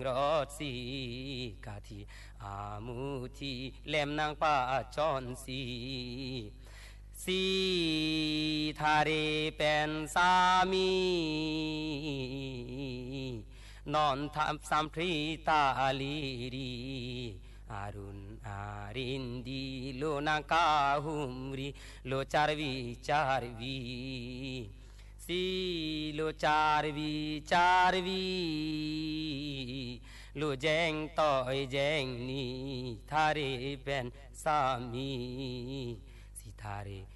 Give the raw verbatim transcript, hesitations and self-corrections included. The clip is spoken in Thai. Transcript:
รถสีกาทีอามูทีเล่มนางป้าจอนสีสีทาเรเป็นสามีนอนทำสัมพริตาลีรีอารุณอารินดีโลนาคาหุมรีโลจารวีจารวีสีโลจารวีจารวีโลแจงต่อยแจงนี้ทาเรเป็นสามีสิทาเร